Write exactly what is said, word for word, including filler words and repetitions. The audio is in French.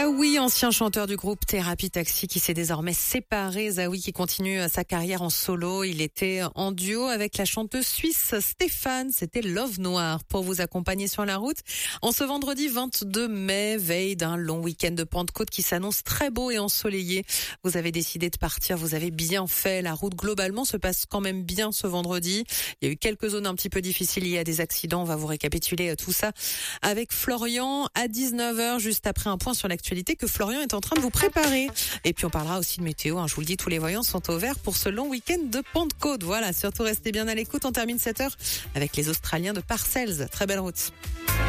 Zaoui, ancien chanteur du groupe Thérapie Taxi qui s'est désormais séparé. Zaoui qui continue sa carrière en solo. Il était en duo avec la chanteuse suisse Stéphane. C'était Love Noir pour vous accompagner sur la route. En ce vendredi vingt-deux mai, veille d'un long week-end de Pentecôte qui s'annonce très beau et ensoleillé. Vous avez décidé de partir, vous avez bien fait. La route globalement se passe quand même bien ce vendredi. Il y a eu quelques zones un petit peu difficiles liées à des accidents. On va vous récapituler tout ça avec Florian à dix-neuf heures, juste après un point sur l'actualité que Florian est en train de vous préparer. Et puis on parlera aussi de météo, hein. Je vous le dis, tous les voyants sont au vert pour ce long week-end de Pentecôte. Voilà, surtout restez bien à l'écoute. On termine cette heure avec les Australiens de Parcells. Très belle route.